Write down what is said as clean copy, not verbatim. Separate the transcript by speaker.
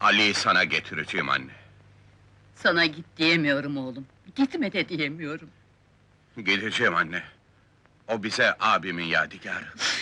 Speaker 1: Ali'yi sana getireceğim anne.
Speaker 2: Sana git diyemiyorum oğlum. Gitme de diyemiyorum.
Speaker 1: Gideceğim anne. O bize abimin yadigarı.